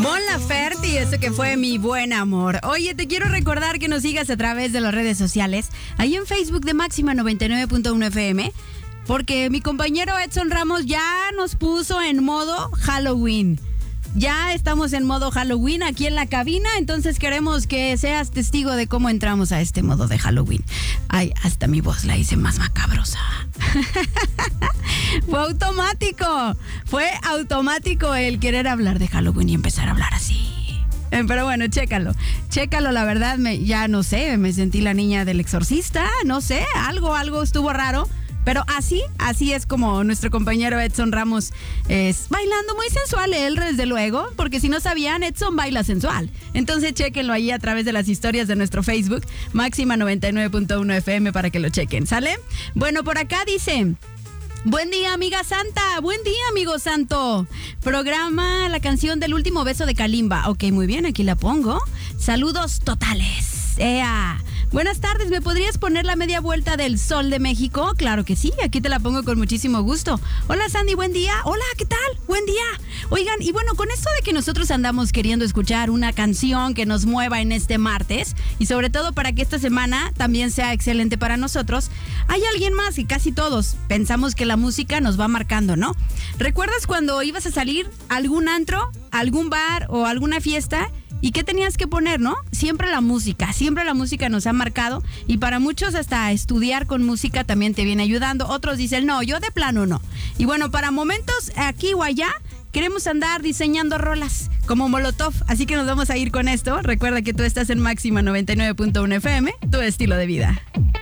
Mon Laferte y eso que fue Mi Buen Amor. Oye, te quiero recordar que nos sigas a través de las redes sociales, ahí en Facebook de Máxima 99.1 FM, porque mi compañero Edson Ramos ya nos puso en modo Halloween. Ya estamos en modo Halloween aquí en la cabina, entonces queremos que seas testigo de cómo entramos a este modo de Halloween. Ay, hasta mi voz la hice más macabrosa. Fue automático el querer hablar de Halloween y empezar a hablar así. Pero bueno, chécalo, la verdad, ya no sé, me sentí la niña del exorcista, no sé, algo estuvo raro. Pero así es como nuestro compañero Edson Ramos es bailando muy sensual él, desde luego, porque si no sabían, Edson baila sensual. Entonces chéquenlo ahí a través de las historias de nuestro Facebook, Máxima 99.1 FM, para que lo chequen, ¿sale? Bueno, por acá dice: buen día, amiga santa. Buen día, amigo santo. Programa la canción del último beso de Kalimba. Ok, muy bien, aquí la pongo. Saludos totales. ¡Ea! Buenas tardes, ¿me podrías poner la media vuelta del Sol de México? Claro que sí, aquí te la pongo con muchísimo gusto. Hola Sandy, buen día. Hola, ¿qué tal? Buen día. Oigan, y bueno, con esto de que nosotros andamos queriendo escuchar una canción que nos mueva en este martes, y sobre todo para que esta semana también sea excelente para nosotros, hay alguien más y casi todos pensamos que la música nos va marcando, ¿no? ¿Recuerdas cuando ibas a salir a algún antro, a algún bar o a alguna fiesta? ¿Y qué tenías que poner, no? Siempre la música nos ha marcado, y para muchos hasta estudiar con música también te viene ayudando. Otros dicen, no, yo de plano no. Y bueno, para momentos aquí o allá, queremos andar diseñando rolas como Molotov, así que nos vamos a ir con esto. Recuerda que tú estás en Máxima 99.1 FM, tu estilo de vida.